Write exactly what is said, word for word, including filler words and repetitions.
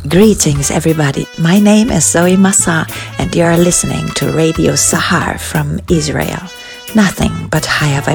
Greetings, everybody. My name is Zoe Massa, and you are listening to Radio Sahar from Israel. Nothing but higher vibration.